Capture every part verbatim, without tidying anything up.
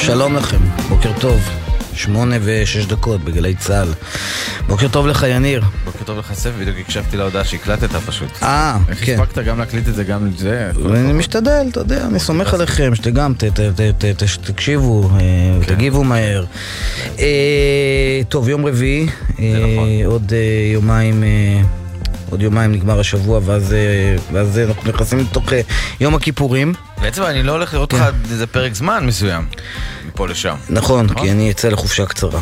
שלום לכם, בוקר טוב, שמונה ושש דקות בגלי צהל. בוקר טוב לך יניר. בוקר טוב לך סף, בדיוק הקשבתי להודעה שהקלטת פשוט. אה, כן. איך הספקת גם להקליט את זה גם לזה? אני משתדל, אתה יודע, אני סומך עליכם, שגם תקשיבו, תגיבו מהר. טוב, יום רביעי, עוד יומיים... עוד יומיים נגמר השבוע, ואז, ואז אנחנו נכנסים לתוך יום הכיפורים. בעצם אני לא הולך לראות לך איזה פרק זמן מסוים, מפה לשם. נכון, כי אני אצא לחופשה קצרה.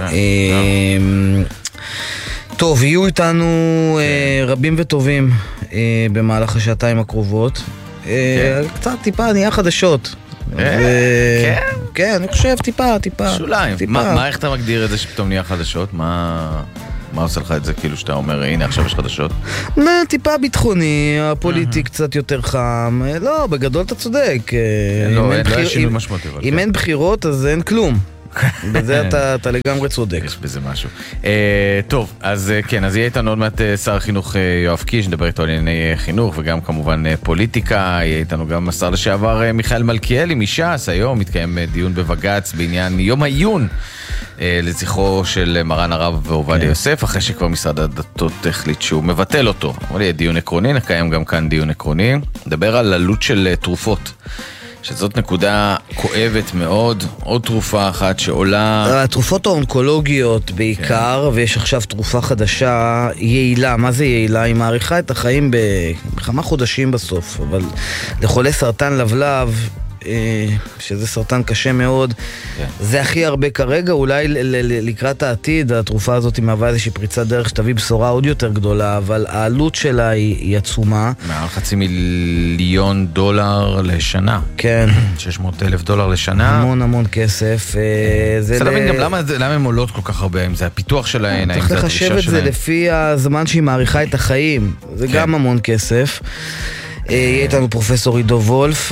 טוב, יהיו איתנו רבים וטובים במהלך השעתיים הקרובות. קצת טיפה נהיה חדשות. כן? כן, אני חושב טיפה, טיפה. שוליים. מה, איך אתה מגדיר את זה שפתאום נהיה חדשות? מה... מה עושה לך את זה כאילו שאתה אומר, הנה עכשיו יש חדשות? טיפה ביטחוני, הפוליטי קצת יותר חם. לא, בגדול אתה צודק. לא, לא יש שינוי משמעותי. אם אין בחירות אז אין כלום. בזה אתה לגמרי צודק. יש בזה משהו. טוב, אז כן, אז יהיה איתנו עוד מעט שר החינוך יואב קיש, נדבר איתו על ענייני חינוך וגם כמובן פוליטיקה. יהיה איתנו גם השר לשעבר מיכאל מלכיאלי מש"ס. היום מתקיים דיון בבג"ץ בעניין יום העיון לזכרו של מרן הרב עובדיה יוסף, אחרי שכבר משרד הדתות החליט שהוא מבטל אותו. אבל יהיה דיון עקרוני, נקיים גם כאן דיון עקרוני. נדבר על עלות של תרופות, שזאת נקודה כואבת מאוד. עוד תרופה אחת שעולה... התרופות האונקולוגיות בעיקר, ויש עכשיו תרופה חדשה, יעילה. מה זה יעילה? היא מעריכה את החיים בכמה חודשים בסוף, אבל לחולי סרטן לבלב, שזה סרטן קשה מאוד, זה הכי הרבה כרגע. אולי לקראת העתיד התרופה הזאת היא מהווה איזושהי פריצת דרך שתביא בשורה עוד יותר גדולה, אבל העלות שלה היא עצומה, מעל חצי מיליון דולר לשנה. כן, שש מאות אלף דולר לשנה, המון המון כסף. זה להבין גם למה הן עולות כל כך הרבה, אם זה הפיתוח שלהן, צריך לחשב את זה לפי הזמן שהיא מעריכה את החיים, זה גם המון כסף. יהיה איתנו פרופסור עידו וולף.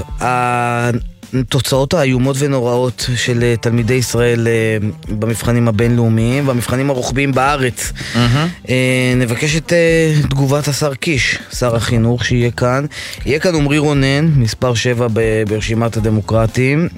התוצאות האיומות ונוראות של תלמידי ישראל במבחנים הבינלאומיים והמבחנים הרוחביים בארץ. נבקש את תגובת השר קיש, שר החינוך, שיהיה כאן. יהיה כאן עמרי רונן, מספר שבע ברשימת הדמוקרטים.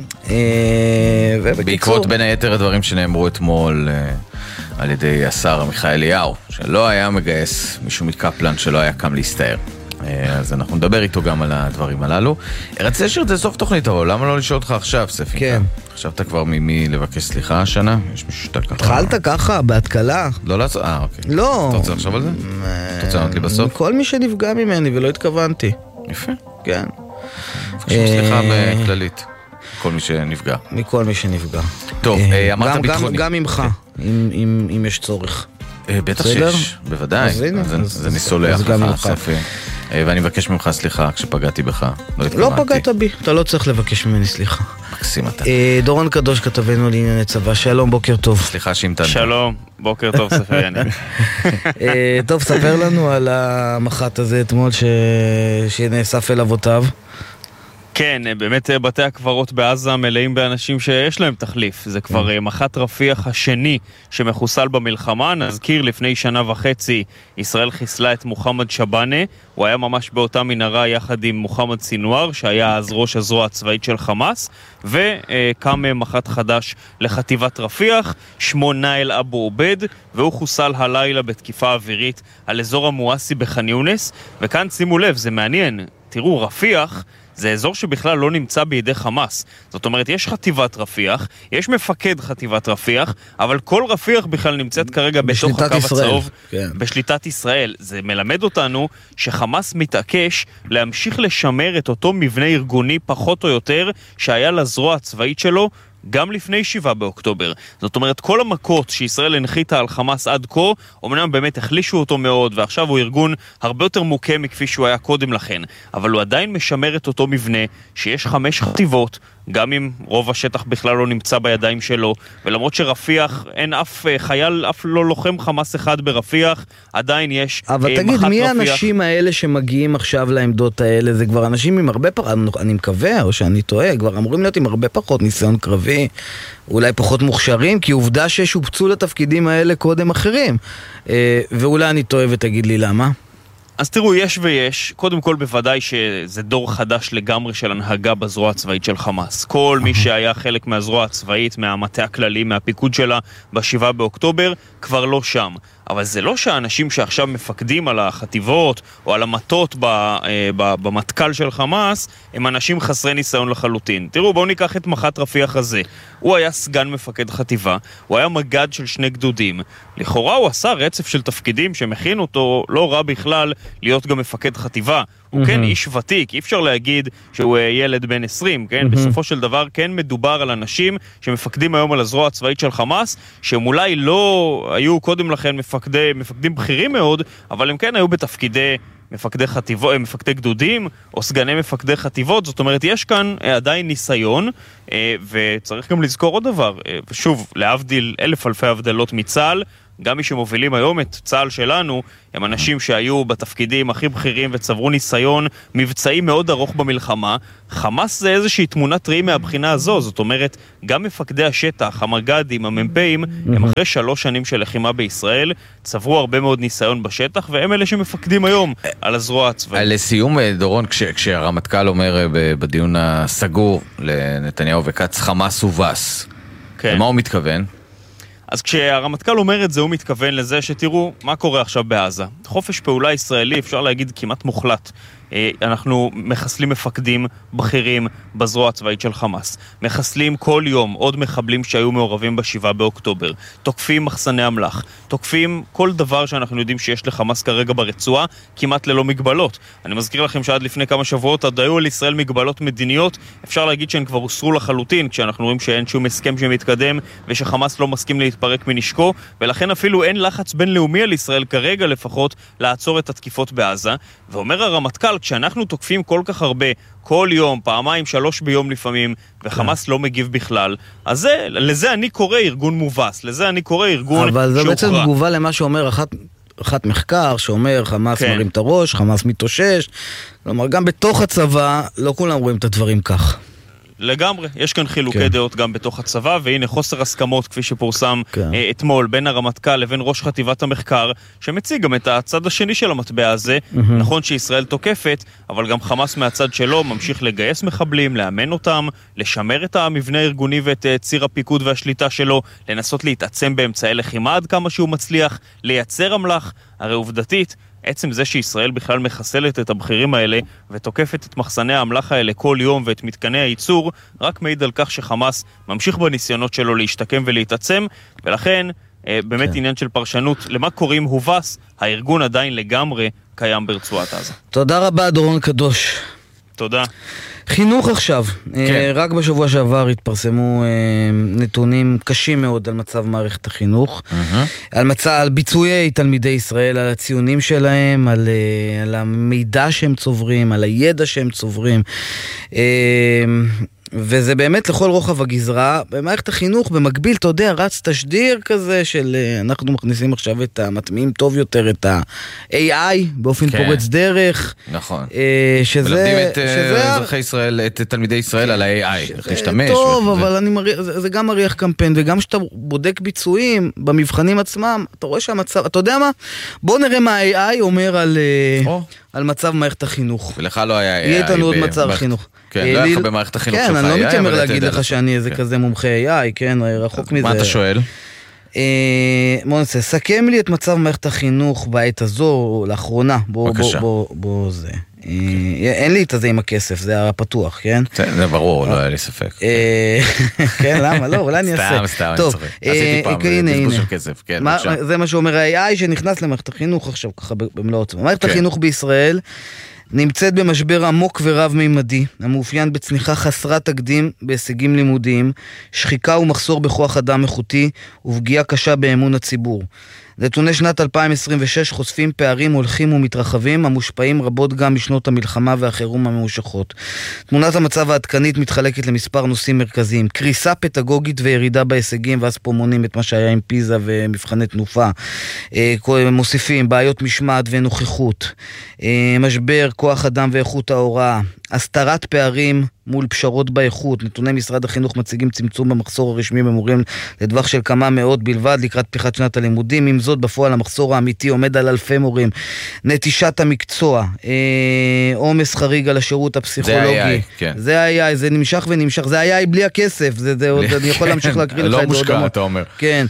בעקבות בין היתר הדברים שנאמרו אתמול על ידי השר עמיחי אליהו, שלא היה מגייס מישהו מקפלן שלא היה קם להסתער. אז אנחנו נדבר איתו גם על הדברים הללו. רציתי לשאיר את זה סוף תוכנית, אבל למה לא לשאול אותך עכשיו, ספי? כן. עכשיו אתה כבר ממי לבקש סליחה השנה? יש מישהו שאתה ככה... התחלת ככה, בהתקלה? לא לעשות... אה, אוקיי. לא. אתה רוצה לחשוב על זה? אתה רוצה לענות לי בסוף? כל מי שנפגע ממני ולא התכוונתי. יפה. כן. בבקשה סליחה בכללית. כל מי שנפגע. מכל מי שנפגע. טוב, אמרת ביטחוני. גם ממך, אם יש צורך. בטח שיש, בוודאי. אז אני סולח לך, ספי. ואני מבקש ממך סליחה כשפגעתי בך. לא פגעת בי, אתה לא צריך לבקש ממני סליחה. מקסים אתה. דורון קדוש כתבנו לענייני צבא, שלום, בוקר טוב. סליחה שהמתנת. שלום, בוקר טוב ספר יניב. טוב, ספר לנו על המח"ט הזה אתמול שנאסף אל אבותיו. כן, באמת בתי הקברות בעזה מלאים באנשים שיש להם תחליף. זה כבר מח"ט רפיח השני שמחוסל במלחמה. נזכיר, לפני שנה וחצי ישראל חיסלה את מוחמד שבאנה. הוא היה ממש באותה מנהרה יחד עם מוחמד סינואר, שהיה אז ראש הזרוע הצבאית של חמאס, וקם מח"ט חדש לחטיבת רפיח, שמו נאיל אבו עובד, והוא חוסל הלילה בתקיפה אווירית על אזור המואסי בח'אן יונס. וכאן שימו לב, זה מעניין, תראו, רפיח זה אזור שבכלל לא נמצא בידי חמאס. זאת אומרת, יש חטיבת רפיח, יש מפקד חטיבת רפיח, אבל כל רפיח בכלל נמצאת כרגע בתוך הקו הצהוב, כן. בשליטת ישראל. זה מלמד אותנו שחמאס מתעקש להמשיך לשמר את אותו מבנה ארגוני פחות או יותר שהיה לזרוע הצבאית שלו גם לפני שבעה באוקטובר. זאת אומרת, כל המכות שישראל הנחיתה על חמאס עד כה, אמנם באמת החלישו אותו מאוד, ועכשיו הוא ארגון הרבה יותר מוכה מכפי שהוא היה קודם לכן, אבל הוא עדיין משמר את אותו מבנה שיש חמש חטיבות, גם אם רוב השטח בכלל לא נמצא בידיים שלו, ולמרות שרפיח, אין אף חייל, אף לא לוחם חמאס אחד ברפיח, עדיין יש מח"ט רפיח. אבל תגיד, מי האנשים האלה שמגיעים עכשיו לעמדות האלה? זה כבר אנשים עם הרבה פחות, אני מקווה, או שאני טועה, כבר אמורים להיות עם הרבה פחות ניסיון קרבי, אולי פחות מוכשרים, כי עובדה ששופצו לתפקידים האלה קודם אחרים. ואולי אני טועה ותגיד לי למה? אז תראו, יש ויש. קודם כל בוודאי שזה דור חדש לגמרי של הנהגה בזרוע הצבאית של חמאס. כל מי שהיה חלק מהזרוע הצבאית, מהמטה הכללי, מהפיקוד שלה בשבעה באוקטובר, כבר לא שם. אבל זה לא שהאנשים שעכשיו מפקדים על החטיבות או על המטות במטכ"ל של חמאס הם אנשים חסרי ניסיון לחלוטין. תראו, בואו ניקח את מח"ט רפיח הזה. הוא היה סגן מפקד חטיבה, הוא היה מג"ד של שני גדודים. לכאורה הוא עשה רצף של תפקידים שמכין אותו לא רע בכלל להיות גם מפקד חטיבה. הוא כן איש ותיק, אי אפשר להגיד שהוא ילד בן עשרים, כן? בסופו של דבר כן מדובר על אנשים שמפקדים היום על הזרוע הצבאית של חמאס, שהם אולי לא היו קודם לכן מפקדי, מפקדים בכירים מאוד, אבל הם כן היו בתפקידי מפקדי חטיבות, מפקדי גדודים או סגני מפקדי חטיבות. זאת אומרת, יש כאן עדיין ניסיון, וצריך גם לזכור עוד דבר, ושוב, להבדיל אלף אלפי הבדלות מצה"ל, גם מי שמובילים היום את צה"ל שלנו הם אנשים שהיו בתפקידים הכי בכירים וצברו ניסיון מבצעי מאוד ארוך במלחמה. חמאס זה איזושהי תמונת ראי מהבחינה הזו. זאת אומרת, גם מפקדי השטח, המג"דים, המ"פים, הם אחרי שלוש שנים של לחימה בישראל, צברו הרבה מאוד ניסיון בשטח, והם אלה שמפקדים היום על הזרוע הצבאית. לסיום, דורון, כש, כשהרמטכ"ל אומר בדיון הסגור לנתניהו וקץ, חמאס הובס, כן. למה הוא מתכוון? אז כשהרמטכ"ל אומר את זה, הוא מתכוון לזה שתראו מה קורה עכשיו בעזה. חופש פעולה ישראלי, אפשר להגיד כמעט מוחלט. אנחנו מחסלים מפקדים בכירים בזרוע הצבאית של חמאס. מחסלים כל יום עוד מחבלים שהיו מעורבים בשבעה באוקטובר. תוקפים מחסני אמל"ח. תוקפים כל דבר שאנחנו יודעים שיש לחמאס כרגע ברצועה, כמעט ללא מגבלות. אני מזכיר לכם שעד לפני כמה שבועות עד היו לישראל מגבלות מדיניות. אפשר להגיד שהן כבר הוסרו לחלוטין, כשאנחנו רואים שאין שום הסכם שמתקדם ושחמאס לא מסכים להתפרק מנשקו, ולכן אפילו אין לחץ בינלאומי על ישראל כרגע לפחות לעצור את התקיפות בעזה. ואומר הרמטכ"ל, כשאנחנו תוקפים כל כך הרבה, כל יום, פעמיים, שלוש ביום לפעמים, וחמאס לא מגיב בכלל, אז זה, לזה אני קורא ארגון מובס, לזה אני קורא ארגון שהוכרע. אבל זה בעצם תגובה למה שאומר אחת, אחת מחקר, שאומר חמאס כן. מרים את הראש, חמאס מתאושש, כלומר גם בתוך הצבא לא כולם רואים את הדברים כך. לגמרי, יש כאן חילוקי כן. דעות גם בתוך הצבא, והנה חוסר הסכמות כפי שפורסם כן. אתמול בין הרמטכ"ל לבין ראש חטיבת המחקר, שמציג גם את הצד השני של המטבע הזה. Mm-hmm. נכון שישראל תוקפת, אבל גם חמאס מהצד שלו ממשיך לגייס מחבלים, לאמן אותם, לשמר את המבנה הארגוני ואת ציר הפיקוד והשליטה שלו, לנסות להתעצם באמצעי לחימה עד כמה שהוא מצליח, לייצר אמל"ח. הרי עובדתית, עצם זה שישראל בכלל מחסלת את הבכירים האלה ותוקפת את מחסני האמל"ח האלה כל יום ואת מתקני הייצור, רק מעיד על כך שחמאס ממשיך בניסיונות שלו להשתקם ולהתעצם, ולכן באמת עניין של פרשנות למה קוראים הובס, הארגון עדיין לגמרי קיים ברצועת עזה. תודה רבה דורון קדוש. תודה. חינוך עכשיו, כן. רק בשבוע שעבר התפרסמו נתונים קשים מאוד על מצב מערכת החינוך, uh-huh. על מצב, על ביצועי תלמידי ישראל, על הציונים שלהם, על, על המידע שהם צוברים, על הידע שהם צוברים, וזה באמת לכל רוחב הגזרה. במערכת החינוך במקביל, אתה יודע, רץ תשדיר כזה של אנחנו מכניסים עכשיו את המטמיעים טוב יותר, את ה-איי איי באופן כן. פורץ דרך. נכון. שזה... מלמדים את שזה... אזרחי ישראל, את תלמידי ישראל על ה-איי איי, איך להשתמש. טוב, אבל אני מריח, זה, זה גם מריח קמפיין, וגם שאתה בודק ביצועים במבחנים עצמם, אתה רואה שהמצב, אתה יודע מה? בוא נראה מה ה-איי איי אומר על, או. על מצב מערכת החינוך. ולך לא היה איי איי. יהיה איתנו עוד מצב חינוך. כן, לא היה לך במערכת החינוך שלך כן, אני לא מתיימר להגיד לך שאני איזה כזה מומחה איי איי, כן, רחוק מזה. מה אתה שואל? בוא נעשה, סכם לי את מצב מערכת החינוך בעת הזו, לאחרונה, בוא זה. אין לי את זה עם הכסף, זה היה פתוח, כן? זה ברור, לא היה לי ספק. כן, למה? לא, אולי אני אעשה. סתם, סתם, אני צוחק. עשיתי פעם, בזבוז של כסף, כן, בבקשה. זה מה שאומר ה-איי איי שנכנס למערכת החינוך עכשיו, ככה במלוא עוצמה. מערכת החינוך בישראל נמצאת במשבר עמוק ורב-מימדי, המאופיין בצניחה חסרת תקדים בהישגים לימודיים, שחיקה ומחסור בכוח אדם איכותי ופגיעה קשה באמון הציבור. נתוני שנת אלפיים עשרים ושש חושפים פערים הולכים ומתרחבים, המושפעים רבות גם משנות המלחמה והחירום הממושכות. תמונת המצב העדכנית מתחלקת למספר נושאים מרכזיים, קריסה פדגוגית וירידה בהישגים, ואז פה מונים את מה שהיה עם פיזה ומבחני תנופה. מוסיפים בעיות משמעת ונוכחות, משבר כוח אדם ואיכות ההוראה, הסתרת פערים מול פשרות באיכות. נתוני משרד החינוך מציגים צמצום במחסור הרשמי במורים לדווח של כמה מאות בלבד לקראת פתיחת שנת הלימודים. עם זאת, בפועל המחסור האמיתי עומד על אלפי מורים. נטישת המקצוע, עומס חריג על השירות הפסיכולוגי. זה היה, כן. זה היה, זה נמשך ונמשך. זה היה בלי הכסף. זה, זה, אני יכול להמשיך להקריא לך את זה. לא מושקע, אתה אומר. כן.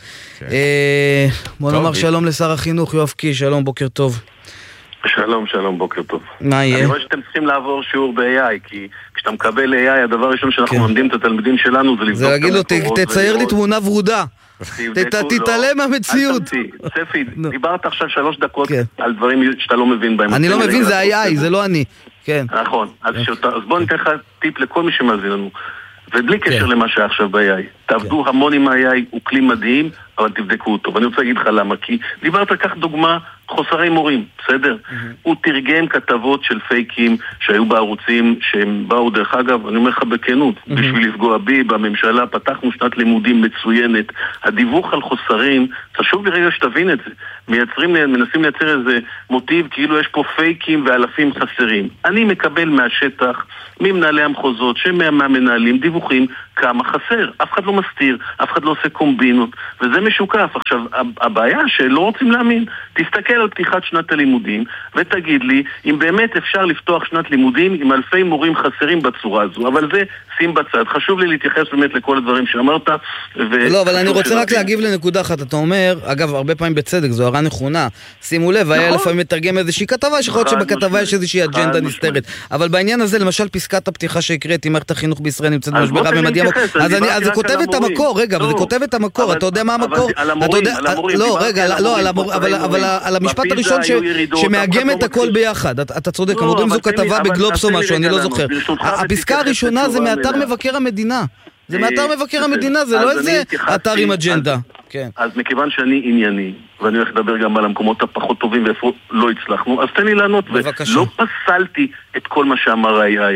בוא נאמר שלום לשר החינוך יואב קיש. שלום, בוקר טוב. שלום, שלום, בוקר טוב. מה יהיה? אני רואה שאתם צריכים לעבור שיעור ב-איי איי, כי כשאתה מקבל איי איי, הדבר הראשון שאנחנו מלמדים את התלמידים שלנו זה לבדוק את המקורות. זה להגיד לו, תצייר לי תמונה ורודה. תתעלם מהמציאות. ספי, דיברת עכשיו שלוש דקות על דברים שאתה לא מבין בהם. אני לא מבין, זה איי איי, זה לא אני. נכון, אז בוא ניתן לך טיפ לכל מי שמאזין לנו. ובלי קשר למה שהיה עכשיו ב-איי איי. תעבדו המון עם ה-איי איי, הוא כלי מדהים, אבל תבדקו אותו. ואני רוצה להגיד לך למה, כי דיברת כך דוגמה, חוסרי מורים, בסדר? הוא תרגם כתבות של פייקים שהיו בערוצים, שהם באו דרך אגב, אני אומר לך בכנות, בשביל לפגוע בי, בממשלה, פתחנו שנת לימודים מצוינת. הדיווח על חוסרים, חשוב לי רגע שתבין את זה. מייצרים, מנסים לייצר איזה מוטיב, כאילו יש פה פייקים ואלפים חסרים. אני מקבל מהשטח, ממנהלי המחוזות, שמהמנהלים, דיווחים, כמה חסר. אף אחד לא מסתיר, אף אחד לא עושה קומבינות, וזה משוקף. עכשיו, הבעיה שלא רוצים להאמין, תסתכל על פתיחת שנת הלימודים, ותגיד לי, אם באמת אפשר לפתוח שנת לימודים עם אלפי מורים חסרים בצורה הזו, אבל זה שים בצד. חשוב לי להתייחס באמת לכל הדברים שאמרת. לא, אבל אני רוצה רק להגיב לנקודה אחת. אתה אומר, אגב, הרבה פעמים בצדק, זו הערה נכונה. שימו לב, היה לפעמים מתרגם איזושהי כתבה, שיכול להיות שבכתבה יש איזושהי אג'נדה נסתרת. אבל בעניין הזה, למשל, פסקת הפתיחה שהקראתי, מערכת החינוך בישראל נמצאת במשבר רב-ממדי עמוק. אז זה כותב את המקור, רגע, אבל זה כותב את המקור. אתה יודע מה המקור? לא, רגע, לא, אבל על המשפט הראשון שמאגם את הכל ביחד. אתה צודק, המורים זו כתבה בגלובס או משהו, אני לא זוכר. הפסקה הראשונה זה מאתר מבקר המדינה. זה מאתר מבקר המדינה, זה לא איזה אתר עם אג'נדה. אז מכיוון שאני ענייני, ואני הולך לדבר גם על המקומות הפחות טובים ואיפה לא הצלחנו, אז תן לי לענות, ולא פסלתי את כל מה שאמר ה-איי איי.